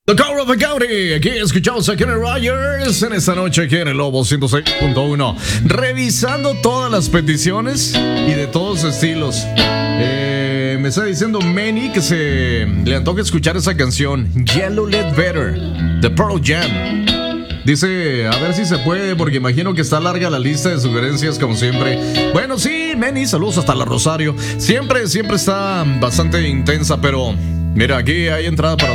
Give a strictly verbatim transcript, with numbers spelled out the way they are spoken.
The Call of the County, aquí escuchamos a Kenny Rogers en esta noche aquí en el Lobo ciento seis punto uno, revisando todas las peticiones y de todos estilos. Eh, me está diciendo Manny que se le antoja escuchar esa canción Yellow Ledbetter de Pearl Jam. Dice, a ver si se puede, porque imagino que está larga la lista de sugerencias como siempre. Bueno, sí, Manny, saludos hasta la Rosario. Siempre, siempre está bastante intensa, pero mira, aquí hay entrada para